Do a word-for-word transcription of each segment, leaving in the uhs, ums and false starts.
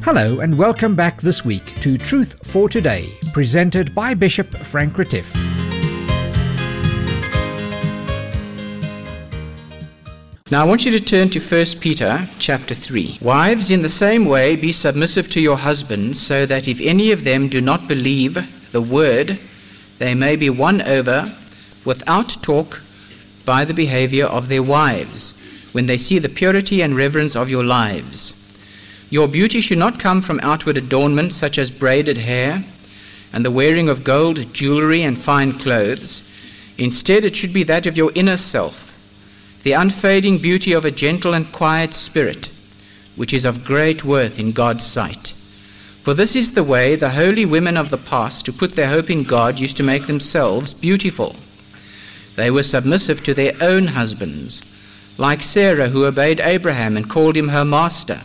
Hello and welcome back this week to Truth for Today, presented by Bishop Frank Retief. Now I want you to turn to First Peter chapter three. Wives, in the same way, be submissive to your husbands, so that if any of them do not believe the word, they may be won over without talk by the behavior of their wives, when they see the purity and reverence of your lives. Your beauty should not come from outward adornment, such as braided hair and the wearing of gold jewelry and fine clothes. Instead, it should be that of your inner self, the unfading beauty of a gentle and quiet spirit, which is of great worth in God's sight. For this is the way the holy women of the past, who put their hope in God, used to make themselves beautiful. They were submissive to their own husbands, like Sarah, who obeyed Abraham and called him her master.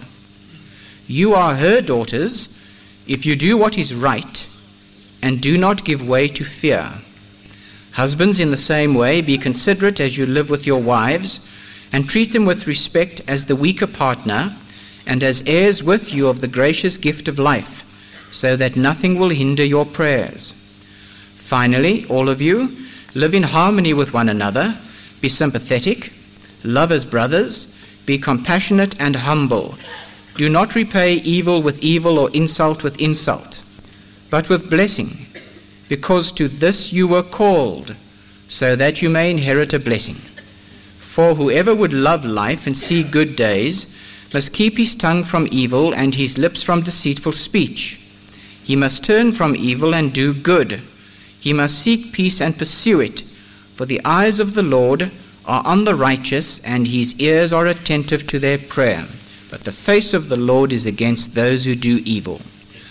You are her daughters if you do what is right and do not give way to fear. Husbands, in the same way, be considerate as you live with your wives, and treat them with respect as the weaker partner and as heirs with you of the gracious gift of life, so that nothing will hinder your prayers. Finally, all of you, live in harmony with one another, be sympathetic, love as brothers, be compassionate and humble. Do not repay evil with evil or insult with insult, but with blessing, because to this you were called, so that you may inherit a blessing. For whoever would love life and see good days must keep his tongue from evil and his lips from deceitful speech. He must turn from evil and do good. He must seek peace and pursue it, for the eyes of the Lord are on the righteous, and his ears are attentive to their prayer. But the face of the Lord is against those who do evil.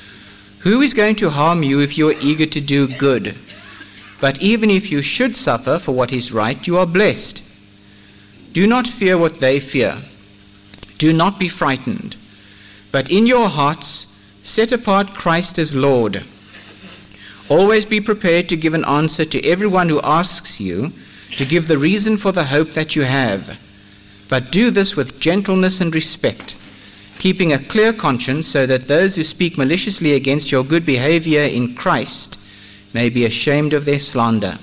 Who is going to harm you if you are eager to do good? But even if you should suffer for what is right, you are blessed. Do not fear what they fear. Do not be frightened. But in your hearts, set apart Christ as Lord. Always be prepared to give an answer to everyone who asks you to give the reason for the hope that you have. But do this with gentleness and respect, keeping a clear conscience, so that those who speak maliciously against your good behavior in Christ may be ashamed of their slander.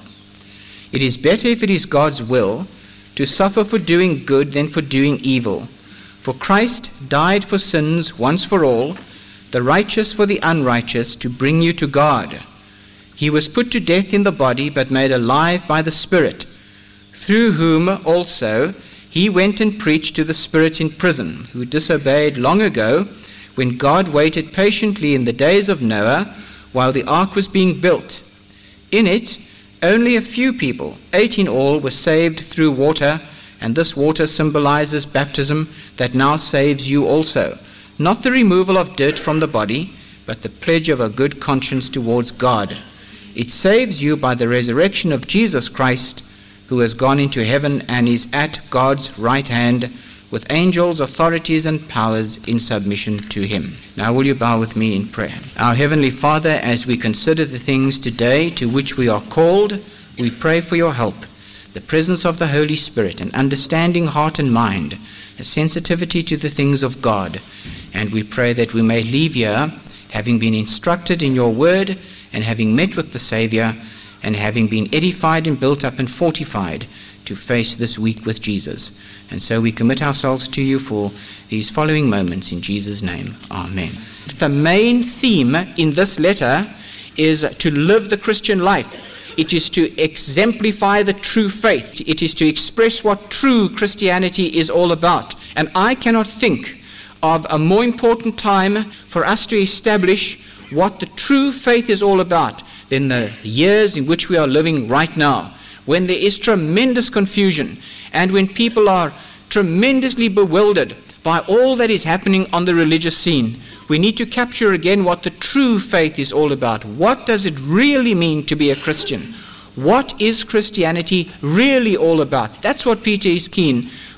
It is better, if it is God's will, to suffer for doing good than for doing evil. For Christ died for sins once for all, the righteous for the unrighteous, to bring you to God. He was put to death in the body, but made alive by the Spirit, through whom also he went and preached to the spirits in prison, who disobeyed long ago, when God waited patiently in the days of Noah, while the ark was being built. In it, only a few people, eight in all, were saved through water, and this water symbolizes baptism that now saves you also. Not the removal of dirt from the body, but the pledge of a good conscience towards God. It saves you by the resurrection of Jesus Christ, who has gone into heaven and is at God's right hand, with angels, authorities, and powers in submission to him. Now will you bow with me in prayer? Our Heavenly Father, as we consider the things today to which we are called, we pray for your help, the presence of the Holy Spirit, an understanding heart and mind, a sensitivity to the things of God. And we pray that we may leave here having been instructed in your word, and having met with the Savior, and having been edified and built up and fortified to face this week with Jesus. And so we commit ourselves to you for these following moments in Jesus' name. Amen. The main theme in this letter is to live the Christian life. It is to exemplify the true faith. It is to express what true Christianity is all about. And I cannot think of a more important time for us to establish what the true faith is all about than the years in which we are living right now, when there is tremendous confusion and when people are tremendously bewildered by all that is happening on the religious scene. We need to capture again what the true faith is all about. What does it really mean to be a Christian? What is Christianity really all about? That's what Peter is keen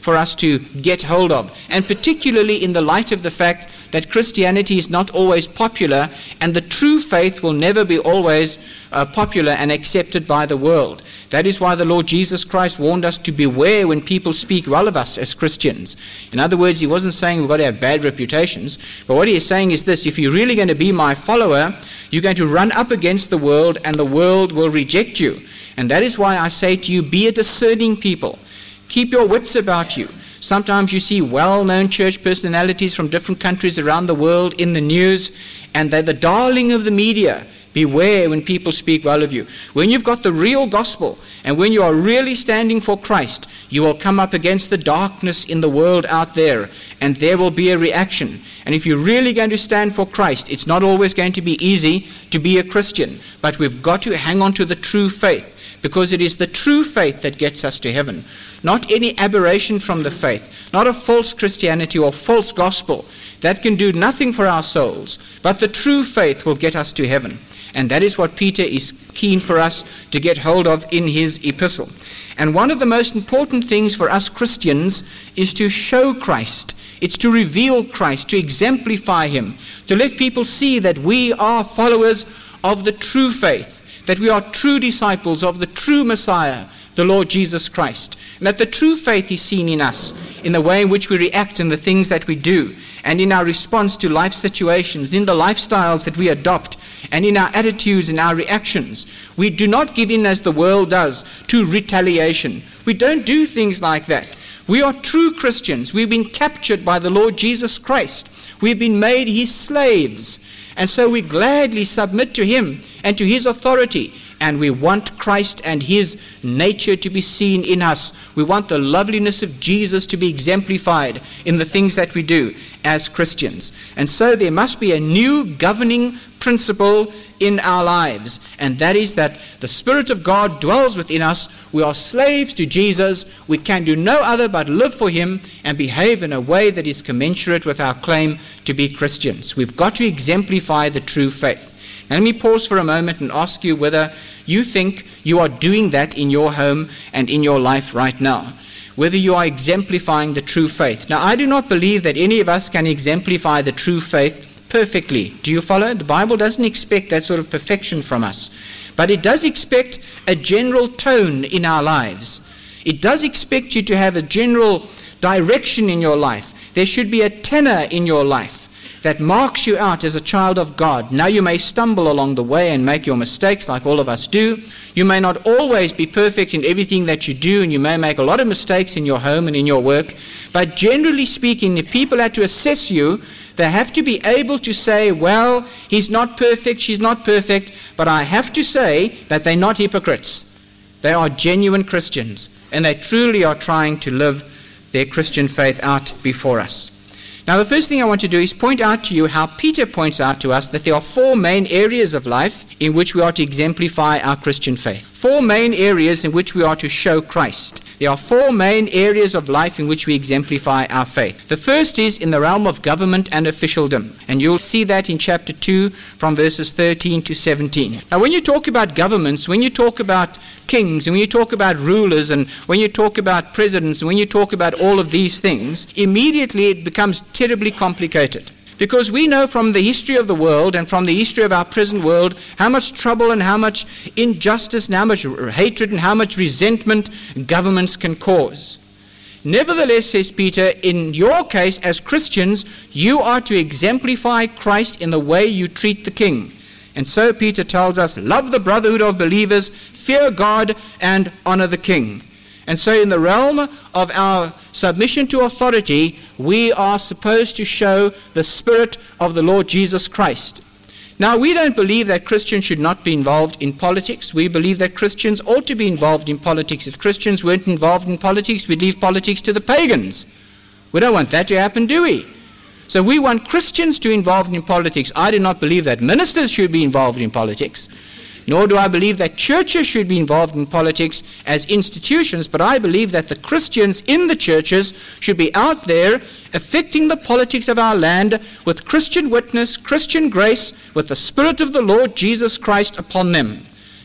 for us to get hold of, and particularly in the light of the fact that Christianity is not always popular, and the true faith will never be always uh, popular and accepted by the world. That is why the Lord Jesus Christ warned us to beware when people speak well of us as Christians. In other words, he wasn't saying we've got to have bad reputations, but what he is saying is this: if you're really going to be my follower, you're going to run up against the world, and the world will reject you. And that is why I say to you, be a discerning people. Keep your wits about you. Sometimes you see well-known church personalities from different countries around the world in the news, and they're the darling of the media. Beware when people speak well of you. When you've got the real gospel, and when you are really standing for Christ, you will come up against the darkness in the world out there, and there will be a reaction. And if you're really going to stand for Christ, it's not always going to be easy to be a Christian, but we've got to hang on to the true faith, because it is the true faith that gets us to heaven. Not any aberration from the faith, not a false Christianity or false gospel. That can do nothing for our souls, but the true faith will get us to heaven. And that is what Peter is keen for us to get hold of in his epistle. And one of the most important things for us Christians is to show Christ. It's to reveal Christ, to exemplify him, to let people see that we are followers of the true faith, that we are true disciples of the true Messiah, the Lord Jesus Christ, and that the true faith is seen in us, in the way in which we react and the things that we do, and in our response to life situations, in the lifestyles that we adopt, and in our attitudes and our reactions. We do not give in as the world does to retaliation. We don't do things like that. We are true Christians. We've been captured by the Lord Jesus Christ. We've been made his slaves. And so we gladly submit to him and to his authority. And we want Christ and his nature to be seen in us. We want the loveliness of Jesus to be exemplified in the things that we do as Christians. And so there must be a new governing principle in our lives, and that is that the Spirit of God dwells within us. We are slaves to Jesus. We can do no other but live for him and behave in a way that is commensurate with our claim to be Christians. We've got to exemplify the true faith. Now, let me pause for a moment and ask you whether you think you are doing that in your home and in your life right now, whether you are exemplifying the true faith. Now, I do not believe that any of us can exemplify the true faith perfectly. Do you follow? The Bible doesn't expect that sort of perfection from us, but it does expect a general tone in our lives. It does expect you to have a general direction in your life. There should be a tenor in your life that marks you out as a child of God. Now, you may stumble along the way and make your mistakes like all of us do. You may not always be perfect in everything that you do, and you may make a lot of mistakes in your home and in your work. But generally speaking, if people had to assess you, they have to be able to say, well, he's not perfect, she's not perfect, but I have to say that they're not hypocrites. They are genuine Christians, and they truly are trying to live their Christian faith out before us. Now, the first thing I want to do is point out to you how Peter points out to us that there are four main areas of life in which we are to exemplify our Christian faith. Four main areas in which we are to show Christ. There are four main areas of life in which we exemplify our faith. The first is in the realm of government and officialdom, and you'll see that in chapter two from verses thirteen to seventeen. Now, when you talk about governments, when you talk about kings, and when you talk about rulers, and when you talk about presidents, and when you talk about all of these things, immediately it becomes terribly complicated. Because we know from the history of the world and from the history of our present world how much trouble and how much injustice and how much hatred and how much resentment governments can cause. Nevertheless, says Peter, in your case as Christians, you are to exemplify Christ in the way you treat the king. And so Peter tells us, love the brotherhood of believers, fear God, and honor the king. And so in the realm of our submission to authority, we are supposed to show the Spirit of the Lord Jesus Christ. Now, we don't believe that Christians should not be involved in politics. We believe that Christians ought to be involved in politics. If Christians weren't involved in politics, we'd leave politics to the pagans. We don't want that to happen, do we? So we want Christians to be involved in politics. I do not believe that ministers should be involved in politics. Nor do I believe that churches should be involved in politics as institutions, but I believe that the Christians in the churches should be out there affecting the politics of our land with Christian witness, Christian grace, with the Spirit of the Lord Jesus Christ upon them.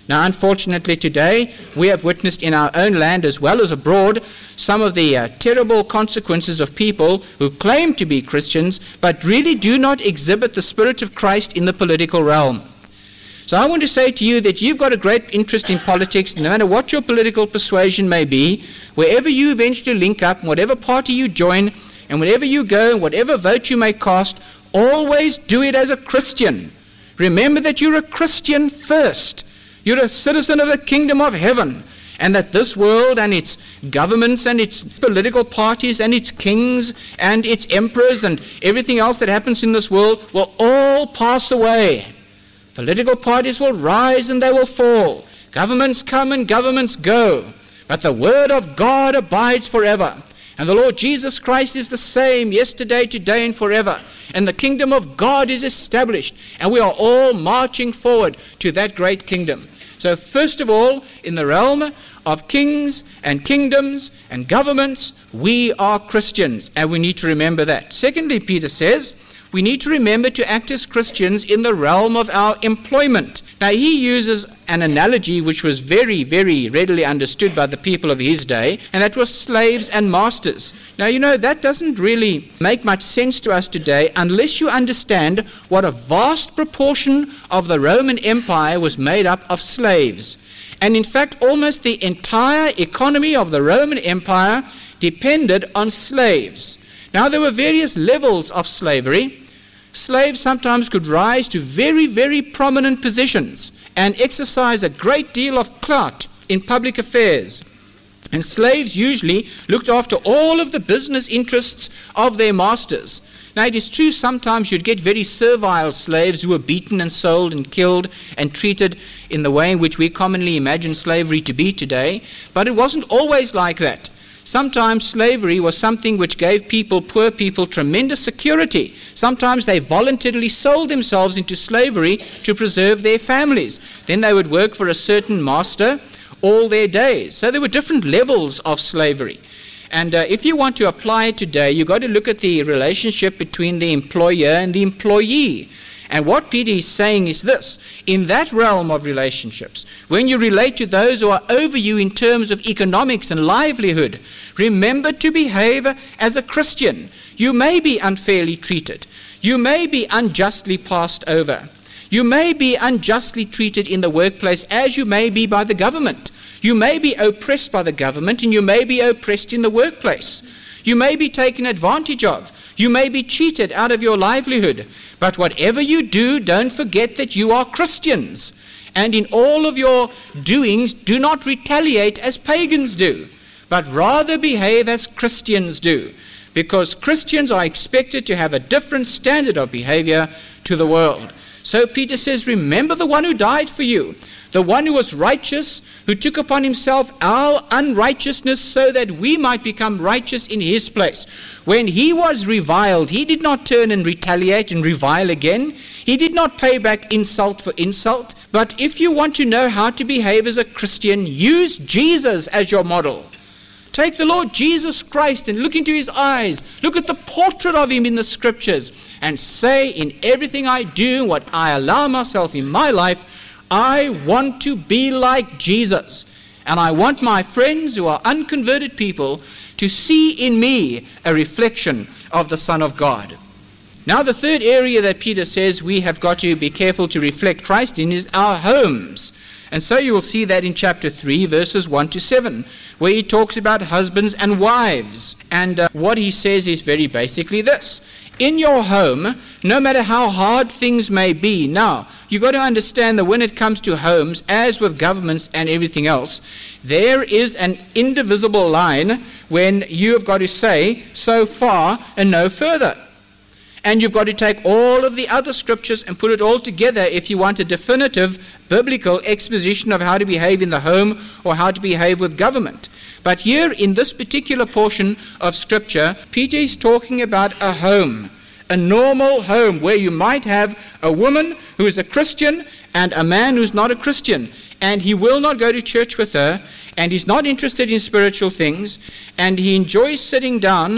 Now, unfortunately, today, we have witnessed in our own land as well as abroad some of the uh, terrible consequences of people who claim to be Christians but really do not exhibit the Spirit of Christ in the political realm. So I want to say to you that you've got a great interest in politics, no matter what your political persuasion may be, wherever you eventually link up, whatever party you join, and wherever you go, whatever vote you may cast, always do it as a Christian. Remember that you're a Christian first. You're a citizen of the kingdom of heaven, and that this world and its governments and its political parties and its kings and its emperors and everything else that happens in this world will all pass away. Political parties will rise and they will fall. Governments come and governments go. But the word of God abides forever. And the Lord Jesus Christ is the same yesterday, today, and forever. And the kingdom of God is established. And we are all marching forward to that great kingdom. So first of all, in the realm of kings and kingdoms and governments, we are Christians. And we need to remember that. Secondly, Peter says, we need to remember to act as Christians in the realm of our employment. Now, he uses an analogy which was very, very readily understood by the people of his day, and that was slaves and masters. Now, you know, that doesn't really make much sense to us today unless you understand what a vast proportion of the Roman Empire was made up of slaves. And in fact, almost the entire economy of the Roman Empire depended on slaves. Now, there were various levels of slavery. Slaves sometimes could rise to very, very prominent positions and exercise a great deal of clout in public affairs. And slaves usually looked after all of the business interests of their masters. Now, it is true sometimes you'd get very servile slaves who were beaten and sold and killed and treated in the way in which we commonly imagine slavery to be today, but it wasn't always like that. Sometimes slavery was something which gave people, poor people, tremendous security. Sometimes they voluntarily sold themselves into slavery to preserve their families. Then they would work for a certain master all their days. So there were different levels of slavery. And uh, if you want to apply it today, you've got to look at the relationship between the employer and the employee. And what Peter is saying is this: in that realm of relationships, when you relate to those who are over you in terms of economics and livelihood, remember to behave as a Christian. You may be unfairly treated. You may be unjustly passed over. You may be unjustly treated in the workplace, as you may be by the government. You may be oppressed by the government, and you may be oppressed in the workplace. You may be taken advantage of. You may be cheated out of your livelihood. But whatever you do, don't forget that you are Christians. And in all of your doings, do not retaliate as pagans do, but rather behave as Christians do. Because Christians are expected to have a different standard of behavior to the world. So Peter says, remember the one who died for you, the one who was righteous, who took upon himself our unrighteousness so that we might become righteous in his place. When he was reviled, he did not turn and retaliate and revile again. He did not pay back insult for insult. But if you want to know how to behave as a Christian, use Jesus as your model. Take the Lord Jesus Christ and look into his eyes. Look at the portrait of him in the scriptures and say, in everything I do, what I allow myself in my life, I want to be like Jesus. And I want my friends who are unconverted people to see in me a reflection of the Son of God. Now, the third area that Peter says we have got to be careful to reflect Christ in is our homes. And so you will see that in chapter three, verses one to seven, where he talks about husbands and wives. And uh, what he says is very basically this: in your home, no matter how hard things may be, now, you've got to understand that when it comes to homes, as with governments and everything else, there is an indivisible line when you have got to say, so far and no further. And you've got to take all of the other scriptures and put it all together if you want a definitive biblical exposition of how to behave in the home or how to behave with government. But here in this particular portion of scripture, Peter is talking about a home, a normal home where you might have a woman who is a Christian and a man who's not a Christian, and he will not go to church with her, and he's not interested in spiritual things, and he enjoys sitting down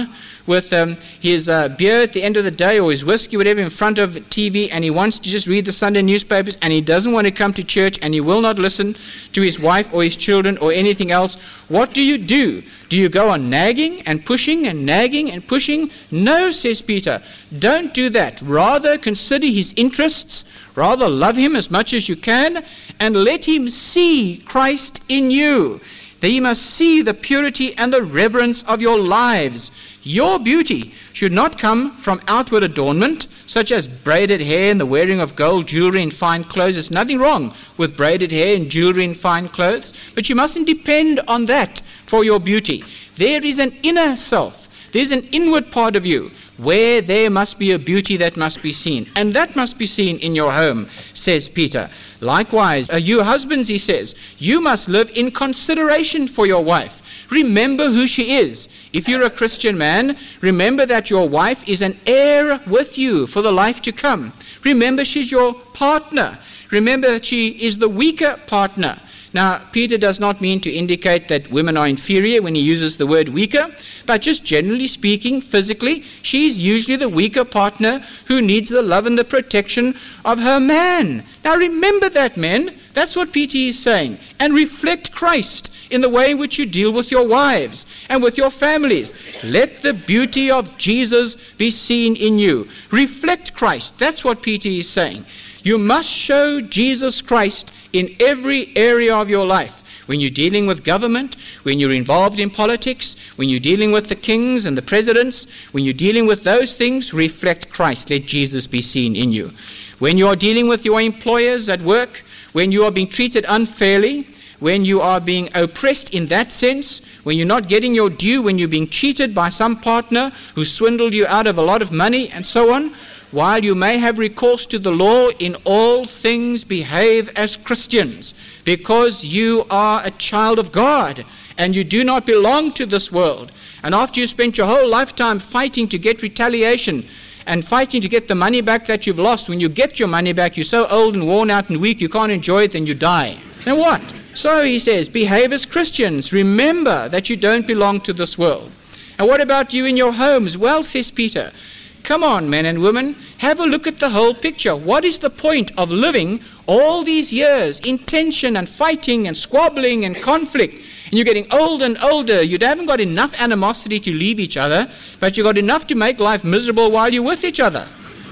with um, his uh, beer at the end of the day, or his whiskey, whatever, in front of T V, and he wants to just read the Sunday newspapers, and he doesn't want to come to church, and he will not listen to his wife or his children or anything else, what do you do? Do you go on nagging and pushing and nagging and pushing? No, says Peter. Don't do that. Rather consider his interests. Rather love him as much as you can, and let him see Christ in you. That he must see the purity and the reverence of your lives. Your beauty should not come from outward adornment, such as braided hair and the wearing of gold jewelry and fine clothes. There's nothing wrong with braided hair and jewelry and fine clothes, but you mustn't depend on that for your beauty. There is an inner self. There's an inward part of you where there must be a beauty that must be seen. And that must be seen in your home, says Peter. Likewise, uh, you husbands, he says, you must live in consideration for your wife. Remember who she is. If you're a Christian man, remember that your wife is an heir with you for the life to come. Remember she's your partner. Remember that she is the weaker partner. Now, Peter does not mean to indicate that women are inferior when he uses the word weaker, but just generally speaking, physically, she's usually the weaker partner who needs the love and the protection of her man. Now, remember that, men. That's what Peter is saying. And reflect Christ in the way in which you deal with your wives and with your families. Let the beauty of Jesus be seen in you. Reflect Christ. That's what Peter is saying. You must show Jesus Christ in every area of your life. When you're dealing with government, when you're involved in politics, when you're dealing with the kings and the presidents, when you're dealing with those things, reflect Christ. Let Jesus be seen in you. When you are dealing with your employers at work, when you are being treated unfairly, when you are being oppressed in that sense, when you're not getting your due, when you're being cheated by some partner who swindled you out of a lot of money and so on, while you may have recourse to the law, in all things behave as Christians, because you are a child of God and you do not belong to this world. And after you spent your whole lifetime fighting to get retaliation and fighting to get the money back that you've lost, when you get your money back, you're so old and worn out and weak you can't enjoy it, then you die. Now what? So he says, behave as Christians. Remember that you don't belong to this world. And what about you in your homes? Well, says Peter, come on, men and women, have a look at the whole picture. What is the point of living all these years in tension and fighting and squabbling and conflict? And you're getting older and older. You haven't got enough animosity to leave each other, but you've got enough to make life miserable while you're with each other.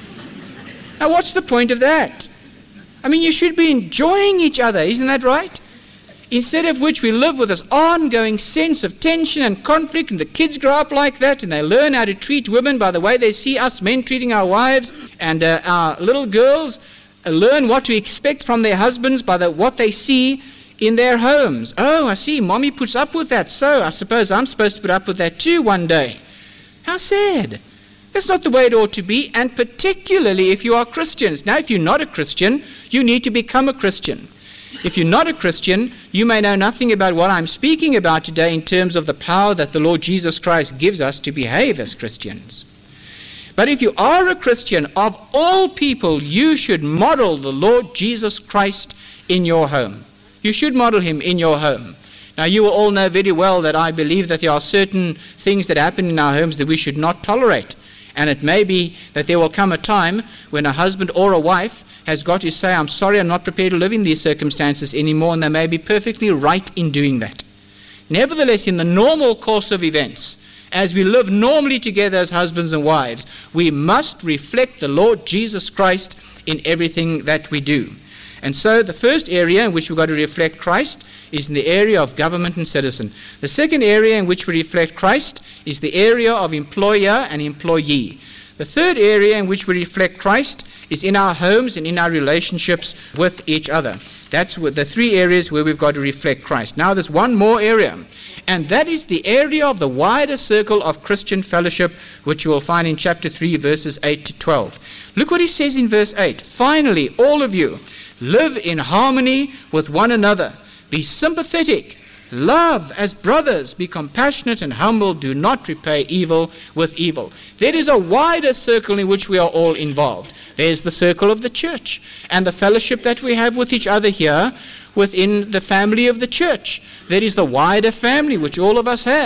Now, what's the point of that? I mean, you should be enjoying each other, isn't that right? Instead of which we live with this ongoing sense of tension and conflict, and the kids grow up like that, and they learn how to treat women by the way they see us men treating our wives, and uh, our little girls uh, learn what to expect from their husbands by the, what they see in their homes. Oh, I see, mommy puts up with that, so I suppose I'm supposed to put up with that too one day. How sad. That's not the way it ought to be, and particularly if you are Christians. Now, if you're not a Christian, you need to become a Christian. If you're not a Christian, you may know nothing about what I'm speaking about today in terms of the power that the Lord Jesus Christ gives us to behave as Christians. But if you are a Christian, of all people, you should model the Lord Jesus Christ in your home. You should model him in your home. Now, you will all know very well that I believe that there are certain things that happen in our homes that we should not tolerate. And it may be that there will come a time when a husband or a wife has got to say, I'm sorry, I'm not prepared to live in these circumstances anymore, and they may be perfectly right in doing that. Nevertheless, in the normal course of events, as we live normally together as husbands and wives, we must reflect the Lord Jesus Christ in everything that we do. And so the first area in which we've got to reflect Christ is in the area of government and citizen. The second area in which we reflect Christ is the area of employer and employee. The third area in which we reflect Christ is in our homes and in our relationships with each other. That's the three areas where we've got to reflect Christ. Now there's one more area, and that is the area of the wider circle of Christian fellowship, which you will find in chapter three, verses eight to twelve. Look what he says in verse eight. Finally, all of you, live in harmony with one another. Be sympathetic. Love as brothers. Be compassionate and humble. Do not repay evil with evil. There is a wider circle in which we are all involved. There's the circle of the church and the fellowship that we have with each other here within the family of the church. There is the wider family which all of us have.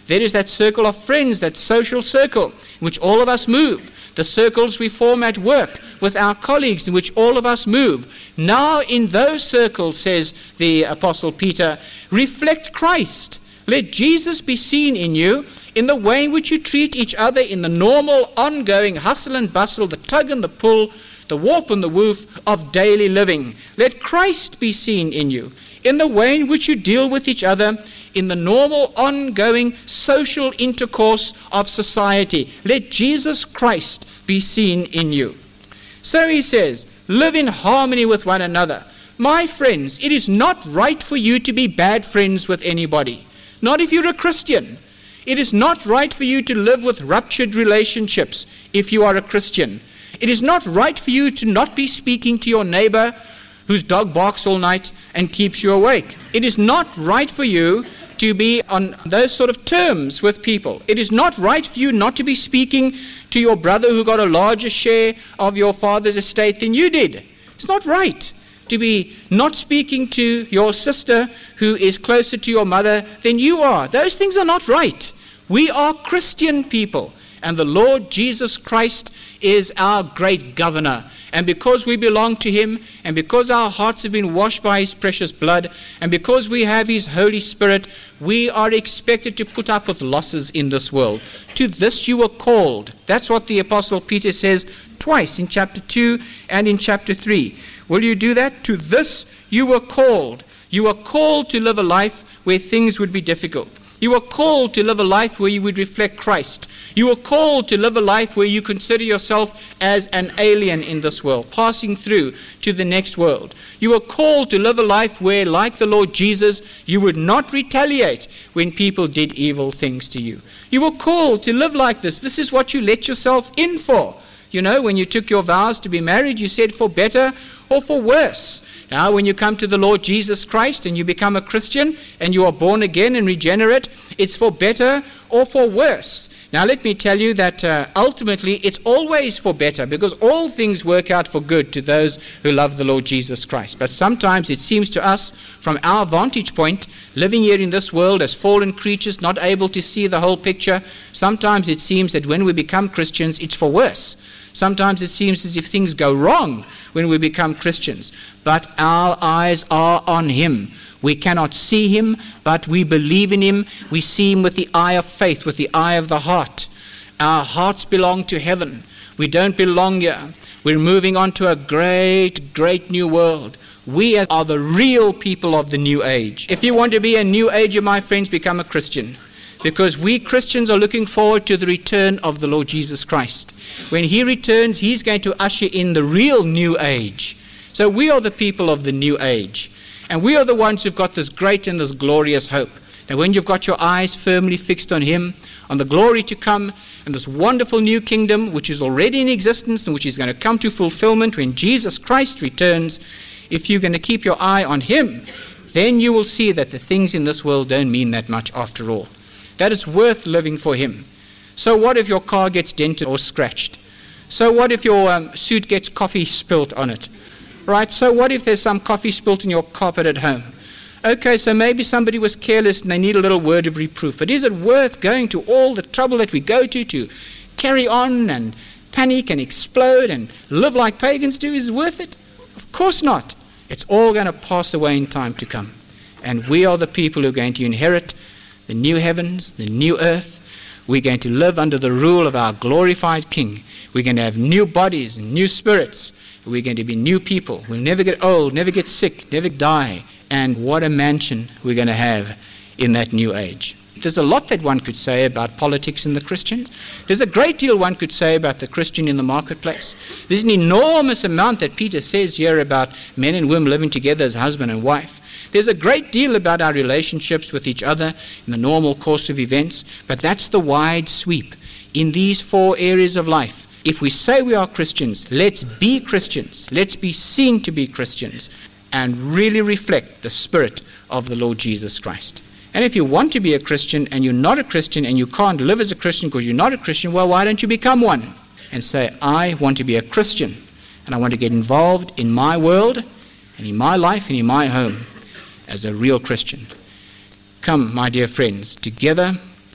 There is that circle of friends, that social circle in which all of us move. The circles we form at work with our colleagues in which all of us move. Now in those circles, says the Apostle Peter, reflect Christ. Let Jesus be seen in you in the way in which you treat each other in the normal, ongoing hustle and bustle, the tug and the pull, the warp and the woof of daily living. Let Christ be seen in you in the way in which you deal with each other in the normal, ongoing social intercourse of society. Let Jesus Christ be seen in you. So he says, live in harmony with one another. My friends, it is not right for you to be bad friends with anybody. Not if you're a Christian. It is not right for you to live with ruptured relationships if you are a Christian. It is not right for you to not be speaking to your neighbor whose dog barks all night and keeps you awake. It is not right for you to be on those sort of terms with people. It is not right for you not to be speaking to your brother who got a larger share of your father's estate than you did. It's not right to be not speaking to your sister who is closer to your mother than you are. Those things are not right. We are Christian people, and the Lord Jesus Christ is our great governor. And because we belong to him, and because our hearts have been washed by his precious blood, and because we have his Holy Spirit, we are expected to put up with losses in this world. To this you were called. That's what the Apostle Peter says twice in chapter two and in chapter three. Will you do that? To this you were called. You were called to live a life where things would be difficult. You were called to live a life where you would reflect Christ. You were called to live a life where you consider yourself as an alien in this world, passing through to the next world. You were called to live a life where, like the Lord Jesus, you would not retaliate when people did evil things to you. You were called to live like this. This is what you let yourself in for. You know, when you took your vows to be married, you said for better or for worse. Now, when you come to the Lord Jesus Christ and you become a Christian and you are born again and regenerate, it's for better or for worse. Now, let me tell you that uh, ultimately it's always for better, because all things work out for good to those who love the Lord Jesus Christ. But sometimes it seems to us, from our vantage point, living here in this world as fallen creatures, not able to see the whole picture, sometimes it seems that when we become Christians, it's for worse. Sometimes it seems as if things go wrong when we become Christians. But our eyes are on him. We cannot see him, but we believe in him. We see him with the eye of faith, with the eye of the heart. Our hearts belong to heaven. We don't belong here. We're moving on to a great, great new world. We are the real people of the new age. If you want to be a new ager, my friends, become a Christian. Because we Christians are looking forward to the return of the Lord Jesus Christ. When he returns, he's going to usher in the real new age. So we are the people of the new age. And we are the ones who've got this great and this glorious hope. Now when you've got your eyes firmly fixed on him, on the glory to come, and this wonderful new kingdom which is already in existence and which is going to come to fulfillment when Jesus Christ returns, if you're going to keep your eye on him, then you will see that the things in this world don't mean that much after all. That it's worth living for him. So what if your car gets dented or scratched? So what if your um, suit gets coffee spilt on it? Right, so what if there's some coffee spilt in your carpet at home? Okay, so maybe somebody was careless and they need a little word of reproof. But is it worth going to all the trouble that we go to to carry on and panic and explode and live like pagans do? Is it worth it? Of course not. It's all going to pass away in time to come. And we are the people who are going to inherit the new heavens, the new earth. We're going to live under the rule of our glorified King. We're going to have new bodies and new spirits. We're going to be new people. We'll never get old, never get sick, never die. And what a mansion we're going to have in that new age. There's a lot that one could say about politics and the Christians. There's a great deal one could say about the Christian in the marketplace. There's an enormous amount that Peter says here about men and women living together as husband and wife. There's a great deal about our relationships with each other in the normal course of events, but that's the wide sweep. In these four areas of life, if we say we are Christians, let's be Christians. Let's be seen to be Christians and really reflect the Spirit of the Lord Jesus Christ. And if you want to be a Christian and you're not a Christian and you can't live as a Christian because you're not a Christian, well, why don't you become one? And say, I want to be a Christian and I want to get involved in my world and in my life and in my home as a real Christian. Come, my dear friends, together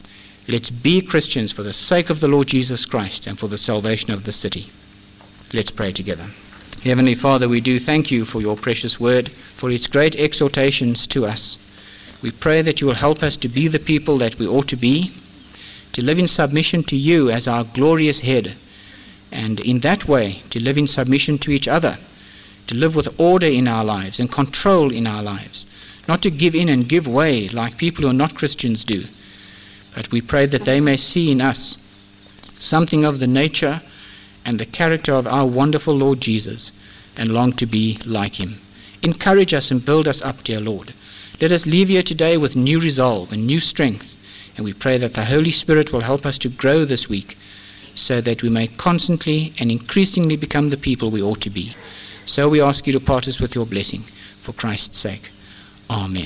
Let's be Christians for the sake of the Lord Jesus Christ and for the salvation of the city. Let's pray together. Heavenly Father, we do thank you for your precious word, for its great exhortations to us. We pray that you will help us to be the people that we ought to be, to live in submission to you as our glorious head, and in that way to live in submission to each other, to live with order in our lives and control in our lives, not to give in and give way like people who are not Christians do. But we pray that they may see in us something of the nature and the character of our wonderful Lord Jesus and long to be like him. Encourage us and build us up, dear Lord. Let us leave here today with new resolve and new strength, and we pray that the Holy Spirit will help us to grow this week so that we may constantly and increasingly become the people we ought to be. So we ask you to part us with your blessing for Christ's sake. Amen.